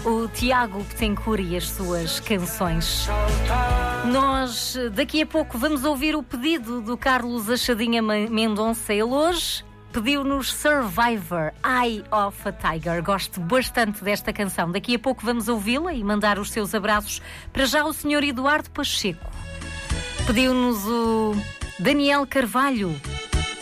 o Tiago Betancourt e as suas canções. Nós daqui a pouco vamos ouvir o pedido do Carlos Achadinha Mendonça. Ele hoje pediu-nos Survivor, Eye of a Tiger. Gosto bastante desta canção. Daqui a pouco vamos ouvi-la e mandar os seus abraços. Para já o Sr. Eduardo Pacheco. Pediu-nos o Daniel Carvalho.